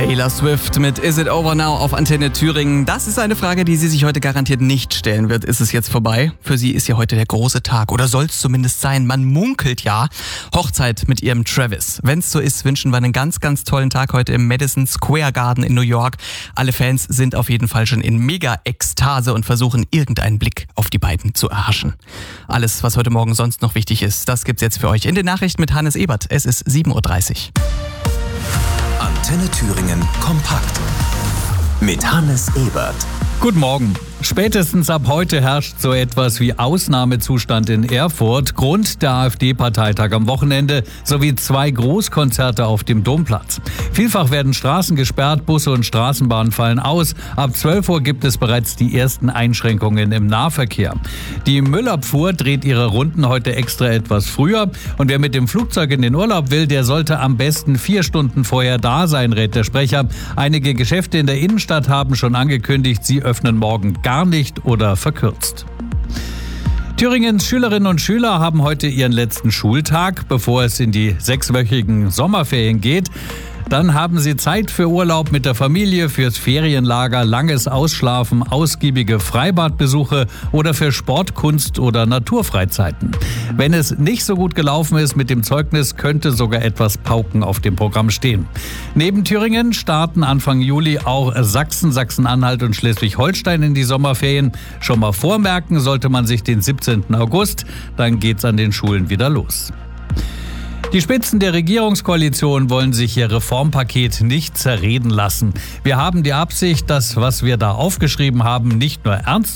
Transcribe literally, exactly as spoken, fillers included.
Taylor Swift mit Is It Over Now auf Antenne Thüringen. Das ist eine Frage, die sie sich heute garantiert nicht stellen wird. Ist es jetzt vorbei? Für sie ist ja heute der große Tag. Oder soll es zumindest sein? Man munkelt ja. Hochzeit mit ihrem Travis. Wenn es so ist, wünschen wir einen ganz, ganz tollen Tag heute im Madison Square Garden in New York. Alle Fans sind auf jeden Fall schon in Mega-Ekstase und versuchen, irgendeinen Blick auf die beiden zu erhaschen. Alles, was heute Morgen sonst noch wichtig ist, das gibt's jetzt für euch in den Nachrichten mit Hannes Ebert. Es ist sieben Uhr dreißig. Antenne Thüringen kompakt mit Hannes Ebert. Guten Morgen. Spätestens ab heute herrscht so etwas wie Ausnahmezustand in Erfurt. Grund der AfD-Parteitag am Wochenende sowie zwei Großkonzerte auf dem Domplatz. Vielfach werden Straßen gesperrt, Busse und Straßenbahnen fallen aus. Ab zwölf Uhr gibt es bereits die ersten Einschränkungen im Nahverkehr. Die Müllabfuhr dreht ihre Runden heute extra etwas früher. Und wer mit dem Flugzeug in den Urlaub will, der sollte am besten vier Stunden vorher da sein, rät der Sprecher. Einige Geschäfte in der Innenstadt haben schon angekündigt, sie öffnen morgen gar nicht oder verkürzt. Thüringens Schülerinnen und Schüler haben heute ihren letzten Schultag, bevor es in die sechswöchigen Sommerferien geht. Dann haben sie Zeit für Urlaub mit der Familie, fürs Ferienlager, langes Ausschlafen, ausgiebige Freibadbesuche oder für Sport, Kunst oder Naturfreizeiten. Wenn es nicht so gut gelaufen ist mit dem Zeugnis, könnte sogar etwas Pauken auf dem Programm stehen. Neben Thüringen starten Anfang Juli auch Sachsen, Sachsen-Anhalt und Schleswig-Holstein in die Sommerferien. Schon mal vormerken sollte man sich den siebzehnten August, dann geht's an den Schulen wieder los. Die Spitzen der Regierungskoalition wollen sich ihr Reformpaket nicht zerreden lassen. Wir haben die Absicht, das, was wir da aufgeschrieben haben, nicht nur ernst